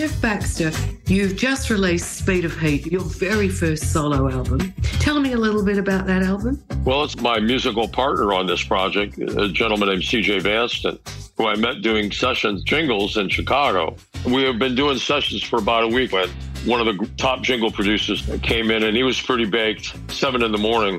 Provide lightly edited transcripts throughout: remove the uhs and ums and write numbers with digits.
Jeff Baxter, you've just released Speed of Heat, your very first solo album. Tell me a little bit about that album. Well, it's my musical partner on this project, a gentleman named CJ Vanston, who I met doing sessions, jingles in Chicago. We have been doing sessions for about a week when one of the top jingle producers came in, and he was pretty baked, 7 a.m.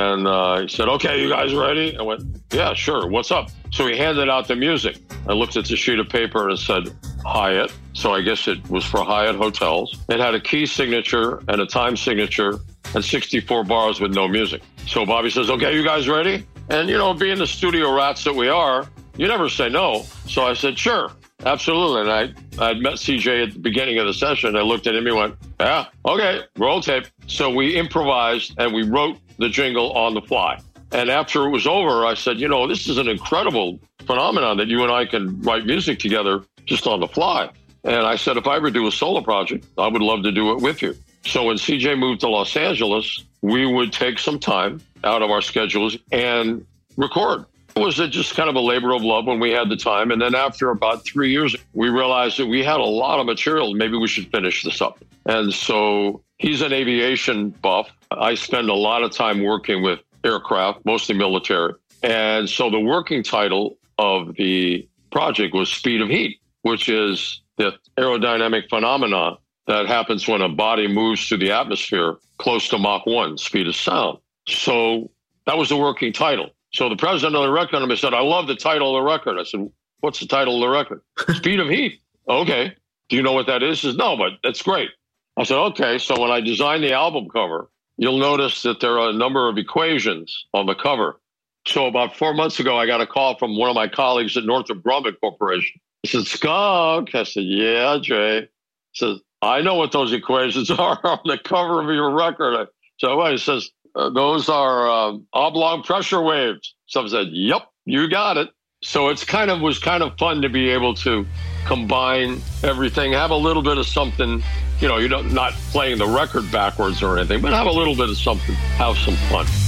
And he said, "Okay, you guys ready?" I went, "Yeah, sure. What's up?" So he handed out the music. I looked at the sheet of paper and it said Hyatt. So I guess it was for Hyatt Hotels. It had a key signature and a time signature and 64 bars with no music. So Bobby says, "Okay, you guys ready?" And, you know, being the studio rats that we are, you never say no. So I said, "Sure, absolutely." And I'd met CJ at the beginning of the session. I looked at him and he went, "Yeah, okay, roll tape." So we improvised and we wrote the jingle on the fly. And after it was over, I said, "You know, this is an incredible phenomenon that you and I can write music together just on the fly." And I said, if I ever do a solo project, I would love to do it with you. So when CJ moved to Los Angeles, we would take some time out of our schedules and record. It was just kind of a labor of love when we had the time. And then after about 3 years, we realized that we had a lot of material. Maybe we should finish this up. And so he's an aviation buff. I spend a lot of time working with aircraft, mostly military. And so the working title of the project was Speed of Heat, which is the aerodynamic phenomena that happens when a body moves through the atmosphere close to Mach 1, speed of sound. So that was the working title. So the president of the record company said, "I love the title of the record." I said, "What's the title of the record?" "Speed of Heat." "Okay. Do you know what that is?" He says, "No, but that's great." I said, "Okay." So when I designed the album cover, you'll notice that there are a number of equations on the cover. So about 4 months ago, I got a call from one of my colleagues at Northrop Grumman Corporation. He said, "Skunk." I said, "Yeah, Jay." He says, "I know what those equations are on the cover of your record." So what? He says, "Those are oblong pressure waves." So I said, "Yep, you got it." So was kind of fun to be able to combine everything, have a little bit of something, you know, you're not playing the record backwards or anything, but have a little bit of something, have some fun.